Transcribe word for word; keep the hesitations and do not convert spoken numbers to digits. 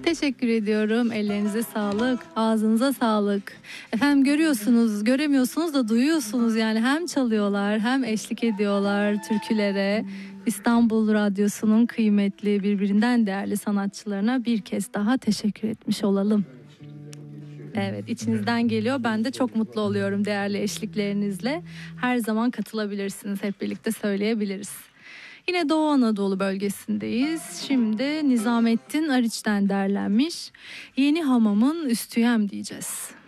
Teşekkür ediyorum. Ellerinize sağlık, ağzınıza sağlık. Efendim görüyorsunuz, göremiyorsunuz da duyuyorsunuz yani, hem çalıyorlar hem eşlik ediyorlar türkülere. İstanbul Radyosu'nun kıymetli, birbirinden değerli sanatçılarına bir kez daha teşekkür etmiş olalım. Evet, içinizden geliyor. Ben de çok mutlu oluyorum değerli eşliklerinizle. Her zaman katılabilirsiniz. Hep birlikte söyleyebiliriz. Yine Doğu Anadolu bölgesindeyiz. Şimdi Nizamettin Ariç'ten derlenmiş Yeni Hamam'ın Üstüyem diyeceğiz.